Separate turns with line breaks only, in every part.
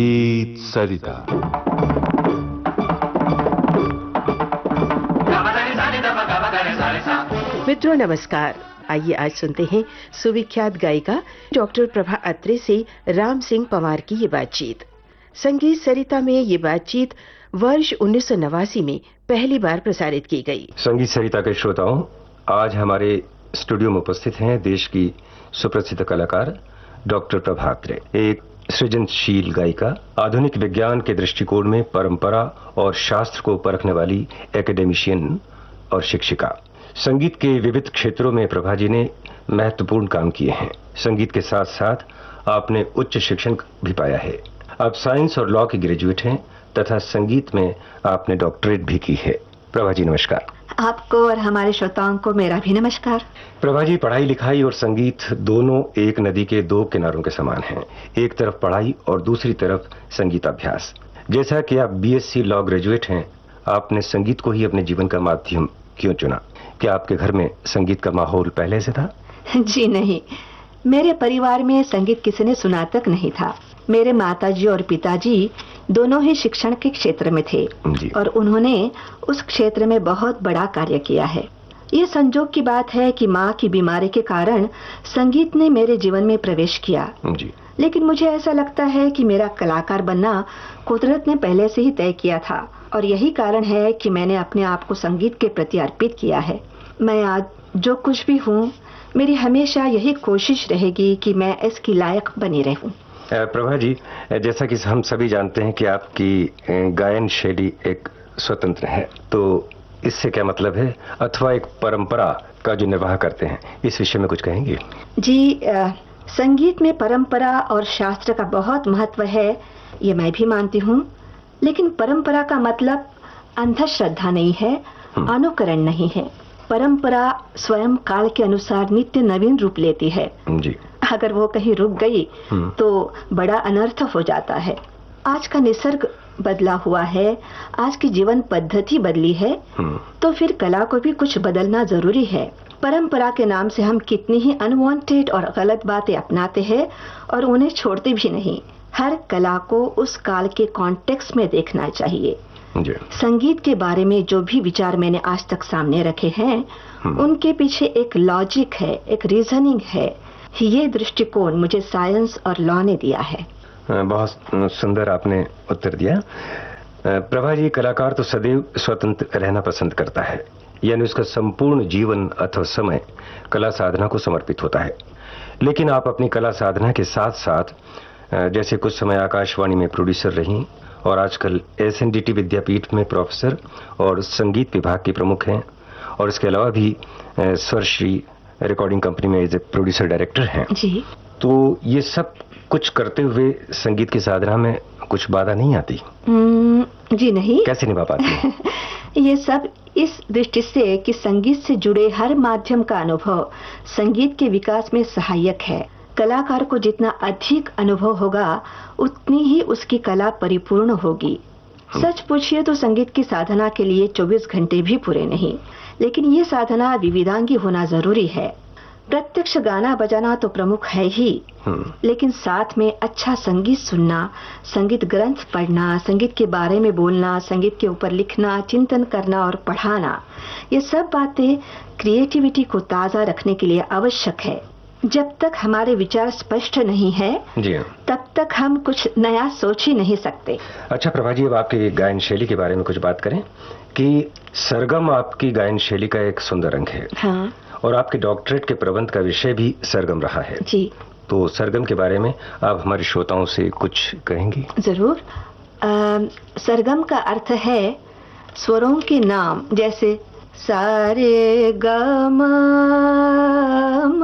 गीत सरिता।
मित्रों नमस्कार। आइए आज सुनते हैं सुविख्यात गायिका डॉक्टर प्रभा अत्रे से राम सिंह पंवार की ये बातचीत। संगीत सरिता में ये बातचीत वर्ष 1989 में पहली बार प्रसारित की गई।
संगीत सरिता के श्रोताओं, आज हमारे स्टूडियो में उपस्थित हैं देश की सुप्रसिद्ध कलाकार डॉक्टर प्रभा अत्रे, एक सृजनशील गायिका, आधुनिक विज्ञान के दृष्टिकोण में परंपरा और शास्त्र को परखने वाली एकेडमिशियन और शिक्षिका। संगीत के विविध क्षेत्रों में प्रभा जी ने महत्वपूर्ण काम किए हैं। संगीत के साथ साथ आपने उच्च शिक्षण भी पाया है। आप साइंस और लॉ की ग्रेजुएट हैं तथा संगीत में आपने डॉक्टरेट भी की है। प्रभा जी नमस्कार।
आपको और हमारे श्रोताओं को मेरा भी नमस्कार।
प्रभा जी, पढ़ाई लिखाई और संगीत दोनों एक नदी के दो किनारों के समान हैं। एक तरफ पढ़ाई और दूसरी तरफ संगीत अभ्यास। जैसा कि आप बीएससी लॉ ग्रेजुएट हैं, आपने संगीत को ही अपने जीवन का माध्यम क्यों चुना? क्या आपके घर में संगीत का माहौल पहले से था?
जी नहीं, मेरे परिवार में संगीत किसी ने सुना तक नहीं था। मेरे माताजी और पिताजी दोनों ही शिक्षण के क्षेत्र में थे और उन्होंने उस क्षेत्र में बहुत बड़ा कार्य किया है। ये संजोग की बात है कि माँ की बीमारी के कारण संगीत ने मेरे जीवन में प्रवेश किया जी। लेकिन मुझे ऐसा लगता है कि मेरा कलाकार बनना कुदरत ने पहले से ही तय किया था और यही कारण है कि मैंने अपने आप को संगीत के प्रति अर्पित किया है। मैं आज जो कुछ भी हूँ, मेरी हमेशा यही कोशिश रहेगी कि मैं इसकी लायक बनी रहूं।
प्रभा जी, जैसा कि हम सभी जानते हैं कि आपकी गायन शैली एक स्वतंत्र है, तो इससे क्या मतलब है, अथवा एक परंपरा का जो निर्वाह करते हैं, इस विषय में कुछ कहेंगे?
जी, संगीत में परंपरा और शास्त्र का बहुत महत्व है, ये मैं भी मानती हूँ। लेकिन परंपरा का मतलब अंधश्रद्धा नहीं है, अनुकरण नहीं है। परंपरा स्वयं काल के अनुसार नित्य नवीन रूप लेती है जी। अगर वो कहीं रुक गई तो बड़ा अनर्थ हो जाता है। आज का निसर्ग बदला हुआ है, आज की जीवन पद्धति बदली है, तो फिर कला को भी कुछ बदलना जरूरी है। परंपरा के नाम से हम कितनी ही अनवांटेड और गलत बातें अपनाते हैं और उन्हें छोड़ते भी नहीं। हर कला को उस काल के कॉन्टेक्स्ट में देखना चाहिए। संगीत के बारे में जो भी विचार मैंने आज तक सामने रखे हैं, उनके पीछे एक लॉजिक है, एक रीजनिंग है। ये दृष्टिकोण मुझे साइंस और लॉ ने दिया है।
बहुत सुंदर आपने उत्तर दिया। प्रभा जी, कलाकार तो सदैव स्वतंत्र रहना पसंद करता है, यानी उसका संपूर्ण जीवन अथवा समय कला साधना को समर्पित होता है। लेकिन आप अपनी कला साधना के साथ साथ जैसे कुछ समय आकाशवाणी में प्रोड्यूसर रहीं और आजकल एसएनडीटी विद्यापीठ में प्रोफेसर और संगीत विभाग की प्रमुख हैं, और इसके अलावा भी स्वरश्री रिकॉर्डिंग कंपनी में एज ए प्रोड्यूसर डायरेक्टर हैं जी। तो ये सब कुछ करते हुए संगीत की साधना में कुछ बाधा नहीं आती?
जी नहीं।
कैसे निभा पाती?
ये सब इस दृष्टि से कि संगीत से जुड़े हर माध्यम का अनुभव संगीत के विकास में सहायक है। कलाकार को जितना अधिक अनुभव होगा, उतनी ही उसकी कला परिपूर्ण होगी। सच पूछिए तो संगीत की साधना के लिए 24 घंटे भी पूरे नहीं, लेकिन ये साधना विविधांगी होना जरूरी है। प्रत्यक्ष गाना बजाना तो प्रमुख है ही, लेकिन साथ में अच्छा संगीत सुनना, संगीत ग्रंथ पढ़ना, संगीत के बारे में बोलना, संगीत के ऊपर लिखना, चिंतन करना और पढ़ाना, ये सब बातें क्रिएटिविटी को ताजा रखने के लिए आवश्यक है। जब तक हमारे विचार स्पष्ट नहीं है जी, तब तक हम कुछ नया सोच ही नहीं सकते।
अच्छा प्रभा जी, अब आपकी गायन शैली के बारे में कुछ बात करें कि सरगम आपकी गायन शैली का एक सुंदर अंग है। हाँ। और आपके डॉक्टरेट के प्रबंध का विषय भी सरगम रहा है जी। तो सरगम के बारे में आप हमारे श्रोताओं से कुछ कहेंगी?
जरूर। सरगम का अर्थ है स्वरों के नाम, जैसे सारे ग म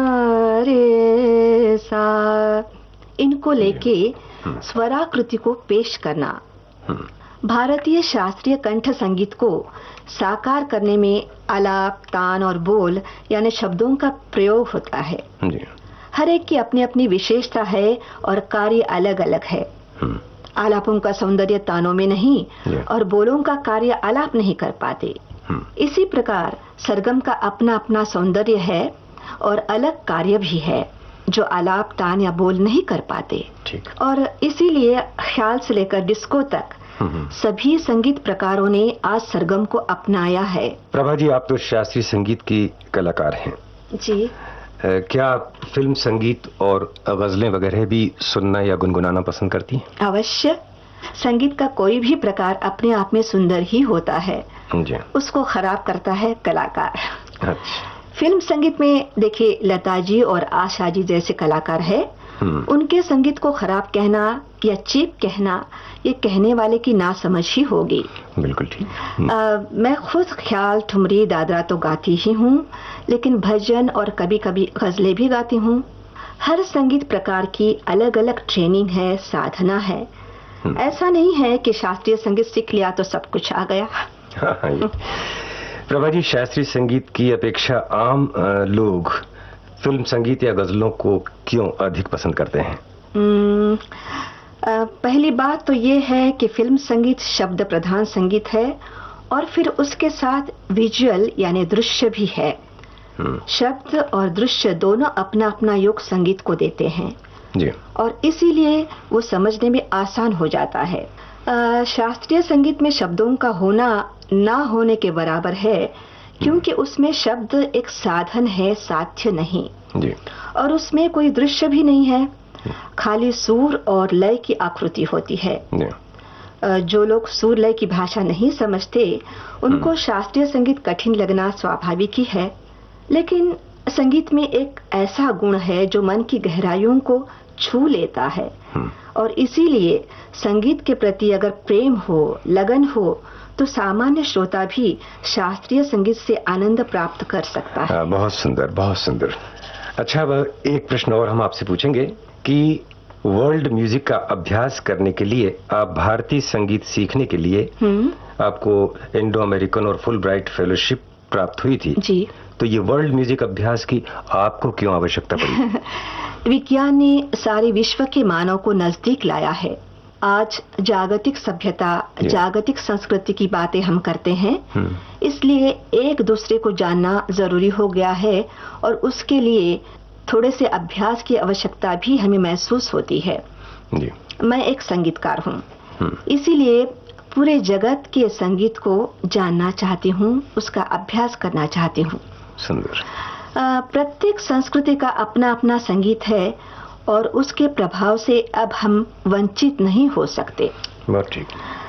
रे सा, इनको लेके स्वराकृति को पेश करना। भारतीय शास्त्रीय कंठ संगीत को साकार करने में आलाप, तान और बोल यानी शब्दों का प्रयोग होता है जी। हर एक की अपनी अपनी विशेषता है और कार्य अलग अलग है। आलापों का सौंदर्य तानों में नहीं और बोलों का कार्य आलाप नहीं कर पाते। इसी प्रकार सरगम का अपना अपना सौंदर्य है और अलग कार्य भी है। जो आलाप तान या बोल नहीं कर पाते।
ठीक।
और इसीलिए ख्याल से लेकर डिस्को तक सभी संगीत प्रकारों ने आज सरगम को अपनाया है।
प्रभा जी, आप तो शास्त्रीय संगीत की कलाकार हैं
जी।
क्या आप फिल्म संगीत और गजलें वगैरह भी सुनना या गुनगुनाना पसंद करती हैं?
अवश्य। संगीत का कोई भी प्रकार अपने आप में सुंदर ही होता है,
जी।
उसको खराब करता है कलाकार।
अच्छा।
फिल्म संगीत में देखिए, लता जी और आशा जी जैसे कलाकार है, उनके संगीत को खराब कहना या चीप कहना, ये कहने वाले की नासमझ ही होगी।
बिल्कुल ठीक।
मैं खुद ख्याल, ठुमरी, दादरा तो गाती ही हूँ, लेकिन भजन और कभी कभी गजलें भी गाती हूँ। हर संगीत प्रकार की अलग अलग ट्रेनिंग है, साधना है। ऐसा नहीं है कि शास्त्रीय संगीत सीख लिया तो सब कुछ आ गया।
प्रभा जी, शास्त्रीय संगीत की अपेक्षा आम लोग फिल्म संगीत या गजलों को क्यों अधिक पसंद करते हैं?
पहली बात तो ये है कि फिल्म संगीत शब्द प्रधान संगीत है और फिर उसके साथ विजुअल यानी दृश्य भी है। शब्द और दृश्य दोनों अपना अपना योग संगीत को देते हैं
जी।
और इसीलिए वो समझने में आसान हो जाता है। शास्त्रीय संगीत में शब्दों का होना ना होने के बराबर है, क्योंकि उसमें शब्द एक साधन है, साध्य नहीं
जी।
और उसमें कोई दृश्य भी नहीं है, खाली सुर और लय की आकृति होती है
जी।
जो लोग सुर लय की भाषा नहीं समझते, उनको शास्त्रीय संगीत कठिन लगना स्वाभाविक ही है। लेकिन संगीत में एक ऐसा गुण है जो मन की गहराइयों को छू लेता है और इसीलिए संगीत के प्रति अगर प्रेम हो, लगन हो, तो सामान्य श्रोता भी शास्त्रीय संगीत से आनंद प्राप्त कर सकता है।
बहुत सुंदर, बहुत सुंदर। अच्छा, अब एक प्रश्न और हम आपसे पूछेंगे कि वर्ल्ड म्यूजिक का अभ्यास करने के लिए, आप भारतीय संगीत सीखने के लिए आपको इंडो अमेरिकन और फुल ब्राइट फेलोशिप प्राप्त हुई थी
जी।
तो ये वर्ल्ड म्यूजिक अभ्यास की आपको क्यों आवश्यकता पड़ी?
विज्ञान ने सारे विश्व के मानव को नजदीक लाया है। आज जागतिक सभ्यता, जागतिक संस्कृति की बातें हम करते हैं, इसलिए एक दूसरे को जानना जरूरी हो गया है और उसके लिए थोड़े से अभ्यास की आवश्यकता भी हमें महसूस होती है।
जी। मैं
एक संगीतकार हूँ, इसीलिए पूरे जगत के संगीत को जानना चाहती हूँ, उसका अभ्यास करना चाहती हूँ।
सुंदर।
प्रत्येक संस्कृति का अपना अपना संगीत है और उसके प्रभाव से अब हम वंचित नहीं हो सकते।
बहुत ठीक।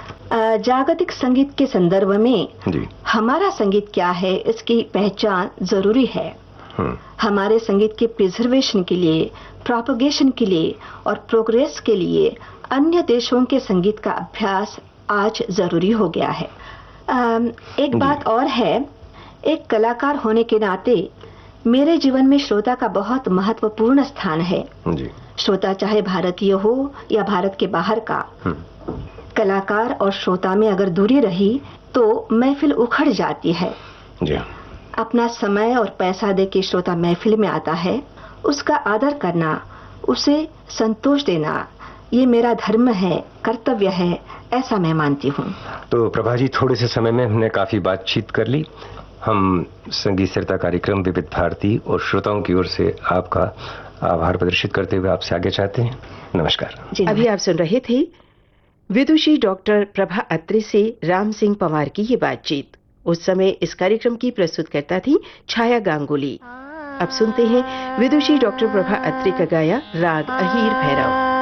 जागतिक संगीत के संदर्भ में
जी।
हमारा संगीत क्या है, इसकी पहचान जरूरी है। हमारे संगीत के प्रिजर्वेशन के लिए, प्रोपगेशन के लिए और प्रोग्रेस के लिए अन्य देशों के संगीत का अभ्यास आज जरूरी हो गया है। एक बात और है, एक कलाकार होने के नाते मेरे जीवन में श्रोता का बहुत महत्वपूर्ण स्थान है।
जी।
श्रोता चाहे भारतीय हो या भारत के बाहर का, कलाकार और श्रोता में अगर दूरी रही तो महफिल उखड़ जाती है।
जी।
अपना समय और पैसा दे के श्रोता महफिल में आता है, उसका आदर करना, उसे संतोष देना, ये मेरा धर्म है, कर्तव्य है, ऐसा मैं मानती हूँ।
तो प्रभा जी, थोड़े से समय में हमने काफी बातचीत कर ली। हम संगीत सरिता कार्यक्रम विविध भारती और श्रोताओं की ओर से आपका आभार प्रदर्शित करते हुए आपसे आगे चाहते हैं। नमस्कार।
अभी आप सुन रहे थे विदुषी डॉक्टर प्रभा अत्रे से राम सिंह पंवार की ये बातचीत। उस समय इस कार्यक्रम की प्रस्तुतकर्ता थी छाया गांगुली। अब सुनते हैं विदुषी डॉक्टर प्रभा अत्रे का गाया राग अहीर भैरव।